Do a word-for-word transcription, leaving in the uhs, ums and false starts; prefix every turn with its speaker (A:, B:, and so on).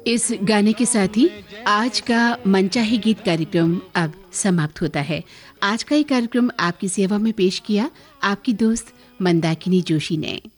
A: इस गाने के साथ ही आज का मनचाहे गीत कार्यक्रम अब समाप्त होता है। आज का ये कार्यक्रम आपकी सेवा में पेश किया आपकी दोस्त मंदाकिनी जोशी ने।